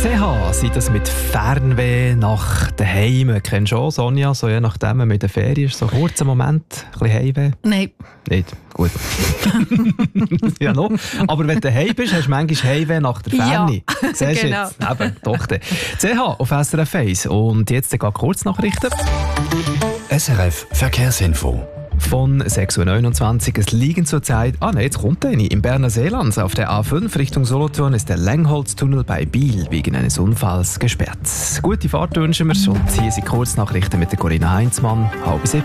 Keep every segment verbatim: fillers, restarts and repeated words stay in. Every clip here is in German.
C H, sei das mit Fernweh nach daheim. Kennst du auch, Sonja, so je nachdem, wenn man in der Ferien ist, so einen kurzen Moment, ein bisschen Heimweh? Nein. Nicht? Gut. Ja, noch. Aber wenn du daheim bist, hast du manchmal Heimweh nach der Ferne. Ja, Siehst du genau. jetzt? Eben, doch. dann. C H auf S R F eins. Und jetzt geht Kurznachrichten. S R F Verkehrsinfo. Von sechs Uhr neunundzwanzig. Es liegen zurzeit... Ah nein, jetzt kommt eine. Im Berner Seeland auf der A fünf Richtung Solothurn ist der Längholztunnel bei Biel wegen eines Unfalls gesperrt. Gute Fahrt wünschen wir. Und hier sind Kurznachrichten mit der Corinna Heinzmann. Halb sieben.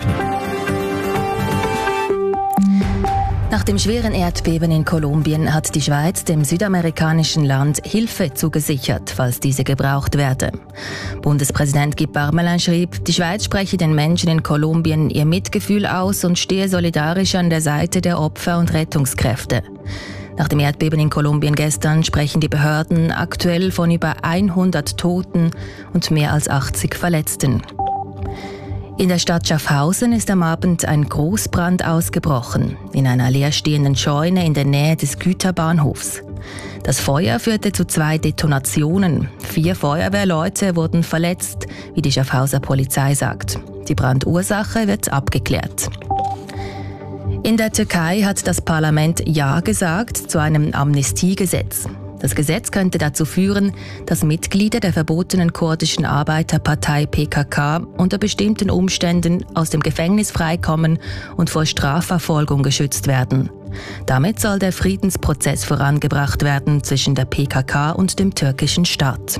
Nach dem schweren Erdbeben in Kolumbien hat die Schweiz dem südamerikanischen Land Hilfe zugesichert, falls diese gebraucht werde. Bundespräsident Guy Parmelin schrieb, die Schweiz spreche den Menschen in Kolumbien ihr Mitgefühl aus und stehe solidarisch an der Seite der Opfer und Rettungskräfte. Nach dem Erdbeben in Kolumbien gestern sprechen die Behörden aktuell von über hundert Toten und mehr als achtzig Verletzten. In der Stadt Schaffhausen ist am Abend ein Großbrand ausgebrochen, in einer leerstehenden Scheune in der Nähe des Güterbahnhofs. Das Feuer führte zu zwei Detonationen. Vier Feuerwehrleute wurden verletzt, wie die Schaffhauser Polizei sagt. Die Brandursache wird abgeklärt. In der Türkei hat das Parlament Ja gesagt zu einem Amnestiegesetz. Das Gesetz könnte dazu führen, dass Mitglieder der verbotenen kurdischen Arbeiterpartei P K K unter bestimmten Umständen aus dem Gefängnis freikommen und vor Strafverfolgung geschützt werden. Damit soll der Friedensprozess vorangebracht werden zwischen der P K K und dem türkischen Staat.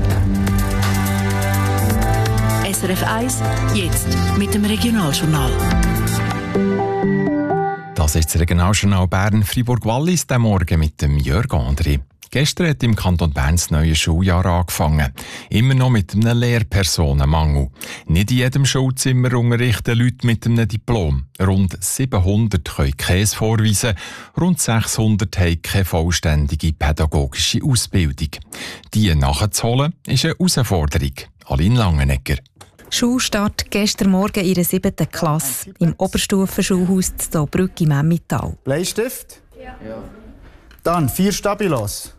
S R F eins, jetzt mit dem Regionaljournal. Das ist das Regionaljournal Bern-Fribourg-Wallis, der Morgen mit dem Jörg André. Gestern hat im Kanton Bern das neue Schuljahr angefangen. Immer noch mit einem Lehrpersonenmangel. Nicht in jedem Schulzimmer unterrichten Leute mit einem Diplom. Rund siebenhundert können Käse vorweisen, rund sechshundert haben keine vollständige pädagogische Ausbildung. Die nachzuholen ist eine Herausforderung. Aline Langenegger. Schulstart gestern Morgen in der siebten Klasse im Oberstufenschulhaus zu Zaubrück im Emmental. Bleistift? Ja. Dann vier Stabilos?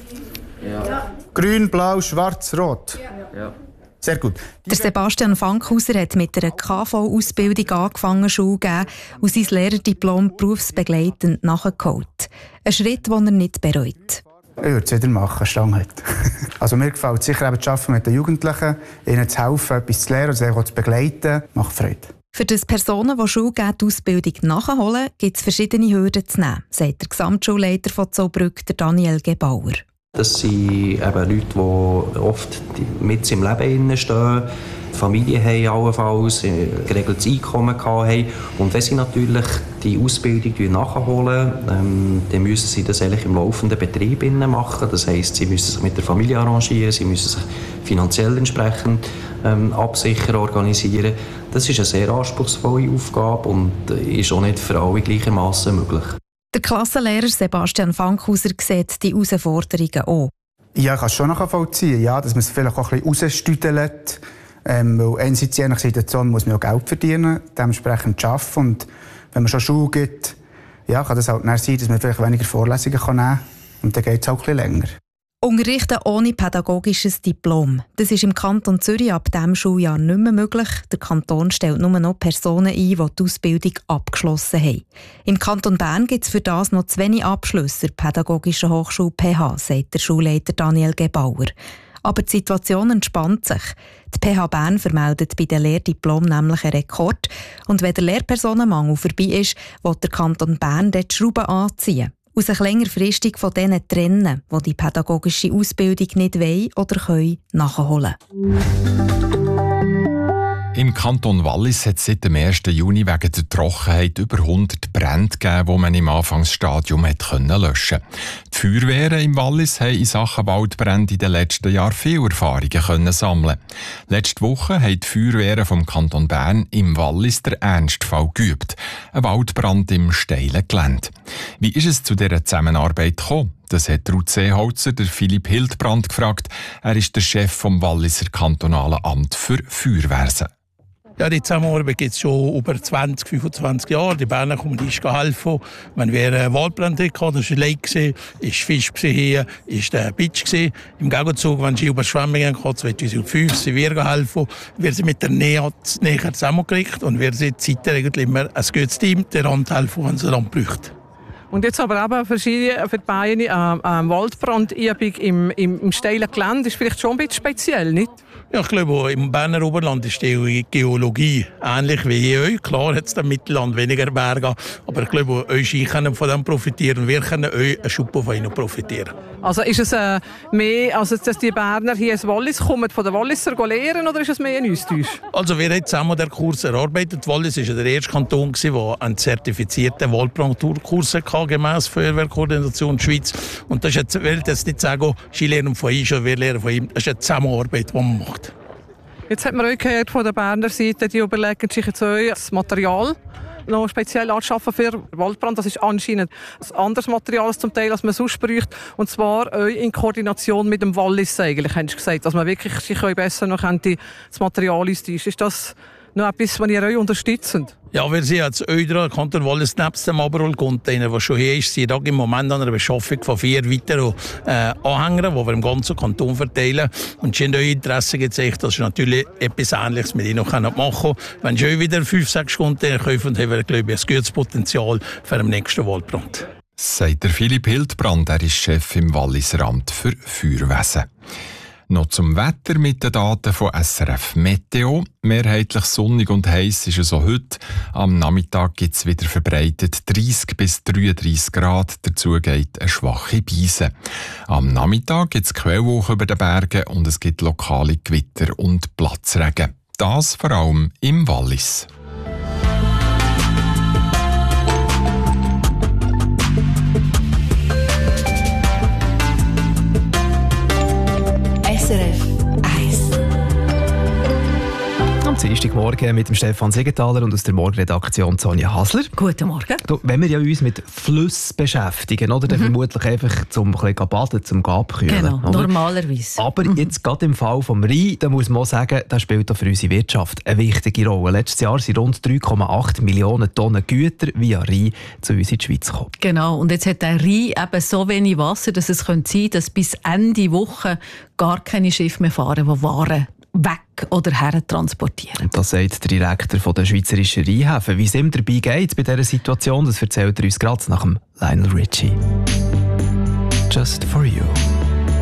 Ja. Grün, blau, schwarz, rot? Ja. Sehr gut. Der Sebastian Fankhauser hat mit einer K V-Ausbildung angefangen, Schule zu geben und sein Lehrerdiplom berufsbegleitend nachgeholt. Ein Schritt, den er nicht bereut. Ich würde es wieder machen, Stange heute. Also mir gefällt es sicher eben zu arbeiten mit den Jugendlichen, ihnen zu helfen, etwas zu lernen und sie auch zu begleiten. Macht Freude. Für das Personen, die Schule geben, die Ausbildung nachholen, gibt es verschiedene Hürden zu nehmen, sagt der Gesamtschulleiter von Zaubrück, der Daniel Gebauer. Das sind eben Leute, die oft mit im Leben stehen, Familie haben allenfalls, ein geregeltes Einkommen haben. Und wenn sie natürlich die Ausbildung nachholen, ähm, dann müssen sie das eigentlich im laufenden Betrieb machen. Das heisst, sie müssen sich mit der Familie arrangieren, sie müssen sich finanziell entsprechend ähm, absichern, organisieren. Das ist eine sehr anspruchsvolle Aufgabe und ist auch nicht für alle gleichermaßen möglich. Der Klassenlehrer Sebastian Fankhauser sieht die Herausforderungen auch. Ja, ich kann es schon nachvollziehen, ja, dass man es vielleicht auch ein bisschen rausstüdelt. Ähm, weil einerseits je nach Situation muss man auch Geld verdienen, dementsprechend arbeiten. Und wenn man schon Schule gibt, ja, kann das halt dann sein, dass man vielleicht weniger Vorlesungen nehmen kann. Und dann geht es auch ein bisschen länger. Unterrichten ohne pädagogisches Diplom. Das ist im Kanton Zürich ab diesem Schuljahr nicht mehr möglich. Der Kanton stellt nur noch Personen ein, die die Ausbildung abgeschlossen haben. Im Kanton Bern gibt es für das noch zu wenig Abschlüsse der Pädagogischen Hochschule P H, sagt der Schulleiter Daniel Gebauer. Aber die Situation entspannt sich. Die P H Bern vermeldet bei den Lehrdiplomen nämlich einen Rekord. Und wenn der Lehrpersonenmangel vorbei ist, will der Kanton Bern dort die Schrauben anziehen. Und sich längerfristig von denen trennen, die die pädagogische Ausbildung nicht wollen oder können nachholen. Im Kanton Wallis hat es seit dem ersten Juni wegen der Trockenheit über hundert Brände gegeben, die man im Anfangsstadium hat können löschen konnte. Die Feuerwehren im Wallis haben in Sachen Waldbrände in den letzten Jahren viele Erfahrungen können sammeln. Letzte Woche haben die Feuerwehren vom Kanton Bern im Wallis den Ernstfall geübt. Ein Waldbrand im steilen Gelände. Wie ist es zu dieser Zusammenarbeit gekommen? Das hat Ruth Seeholzer, der Philipp Hildbrand, gefragt. Er ist der Chef vom Walliser Kantonalen Amt für Feuerwehren. Ja, die Zusammenarbeit gibt es schon über zwanzig, fünfundzwanzig Jahre. Die Berner kommen uns helfen. Wenn wir einen Waldbrand hatten, das war Lake, war Fisch hier, ist der Bitch. Im Gegenzug, wenn sie Überschwemmungen hatten, zweitausendfünf, sind wir helfen. Wir sind mit der Nähe näher zusammengekriegt und wir sind seitdem immer ein gutes Team, der Hand helfen, wenn es Land braucht. Und jetzt aber eben verschiedene für die Beine, äh, äh, Waldbrandübung im, im, im steilen Gelände ist vielleicht schon ein bisschen speziell, nicht? Ja, ich glaube, im Berner Oberland ist die Geologie ähnlich wie hier euch. Klar hat es im Mittelland weniger Berge, aber ich glaube, euch können von dem profitieren und wir können euch einen Schub von ihnen profitieren. Also ist es äh, mehr, also dass die Berner hier ins Wallis kommen, von den Walliser lernen, oder ist es mehr ein Austausch? Also wir haben zusammen den Kurs erarbeitet. Wallis war der erste Kanton, der einen zertifizierten Waldbrandkurs hatte, gemäss Feuerwehrkoordination Schweiz. Und das ist jetzt, ich will jetzt nicht sagen, sie lernen von ihm, wir lernen von ihm. Das ist eine Zusammenarbeit, die man macht. Jetzt hat man auch gehört von der Berner Seite, die überlegen sich jetzt auch das Material noch speziell anschaffen für Waldbrand. Das ist anscheinend ein anderes Material als zum Teil, als man sonst bräuchte. Und zwar auch in Koordination mit dem Wallis eigentlich, haben sie gesagt. Dass man wirklich sich besser noch das Material austauschen. Ist das noch etwas, was ihr euch unterstützt? Ja, wir sind jetzt euch dran, Kanton Wallis nebst dem Aberol-Container, der schon hier ist, sind im Moment an einer Beschaffung von vier weiteren äh, Anhängern, die wir im ganzen Kanton verteilen. Und sie haben euch Interesse gezeigt, dass sie natürlich etwas Ähnliches mit ihnen machen können. Wenn sie euch wieder fünf, sechs Container kaufen, haben wir, glaube ich, ein gutes Potenzial für den nächsten Waldbrand. Sagt der Philipp Hildbrand, er ist Chef im Walliser Amt für Feuerwesen. Noch zum Wetter mit den Daten von S R F Meteo. Mehrheitlich sonnig und heiß ist es auch heute. Am Nachmittag gibt es wieder verbreitet dreißig bis dreiunddreißig Grad. Dazu geht eine schwache Brise. Am Nachmittag gibt es Quellwolken über den Bergen und es gibt lokale Gewitter und Platzregen. Das vor allem im Wallis. S R F eins. Am Dienstagmorgen mit dem Stefan Siegenthaler und aus der Morgenredaktion Sonja Hasler. Guten Morgen. Du, wenn wir ja uns mit Flüssen beschäftigen, oder, dann mhm. vermutlich einfach zum ein bisschen baden, zum abkühlen. Genau, oder? normalerweise. Aber mhm. jetzt gerade im Fall vom Rhein, da muss man auch sagen, das spielt auch für unsere Wirtschaft eine wichtige Rolle. Letztes Jahr sind rund drei Komma acht Millionen Tonnen Güter via Rhein zu uns in die Schweiz gekommen. Genau, und jetzt hat der Rhein eben so wenig Wasser, dass es sein könnte, dass bis Ende Woche gar keine Schiffe mehr fahren, die Waren weg oder her transportieren. Das sagt der Direktor der Schweizerischen Rheinhäfen. Wie es ihm dabei geht bei dieser Situation, das erzählt er uns gerade nach dem Lionel Richie. Just for you.